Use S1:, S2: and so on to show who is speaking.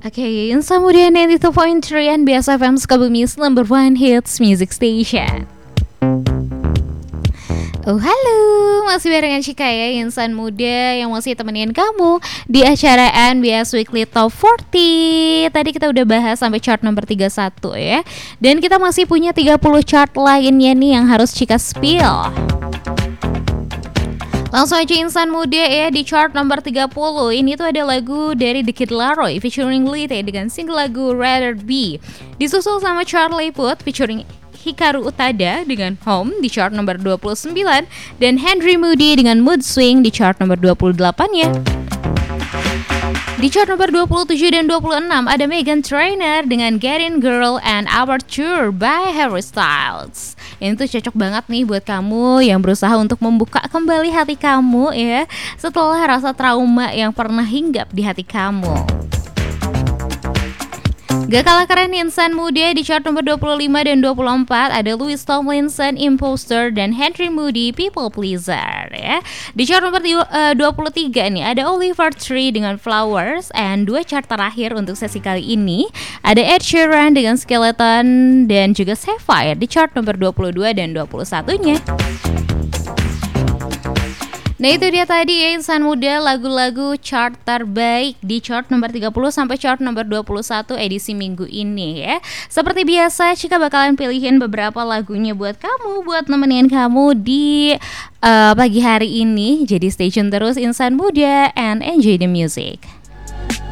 S1: Oke, Insan Muda 92.3 NBS FM Sukabumi's number one hits music station. Oh halo, masih barengan Cika ya, Insan Muda yang masih temenin kamu di acara NBS Weekly Top 40. Tadi kita udah bahas sampai chart nomor 31 ya. Dan kita masih punya 30 chart lainnya nih yang harus Cika spill. Langsung aja Insan Muda ya, di chart nomor 30. Ini tuh ada lagu dari The Kid Laroi featuring Lite dengan single lagu Rather Be. Disusul sama Charlie Puth featuring Hikaru Utada dengan Home di chart nomor 29. Dan Henry Moody dengan Mood Swing di chart nomor 28 ya. Di chart nomor 27 dan 26 ada Meghan Trainor dengan Getting Girl and Overture by Harry Styles. Ini tuh cocok banget nih buat kamu yang berusaha untuk membuka kembali hati kamu ya, setelah rasa trauma yang pernah hinggap di hati kamu. Gak kalah keren Insan Muda, di chart nomor 25 dan 24 ada Louis Tomlinson Imposter dan Henry Moody People Pleaser ya. Di chart nomor 23 nih ada Oliver Tree dengan Flowers, and dua chart terakhir untuk sesi kali ini ada Ed Sheeran dengan Skeleton dan juga Sapphire di chart nomor 22 dan 21-nya. Nah itu dia tadi ya Insan Muda, lagu-lagu chart terbaik di chart nomor 30 sampai chart nomor 21 edisi minggu ini ya. Seperti biasa Cika bakalan pilihin beberapa lagunya buat kamu, buat nemenin kamu di pagi hari ini. Jadi stay tune terus Insan Muda and enjoy the music.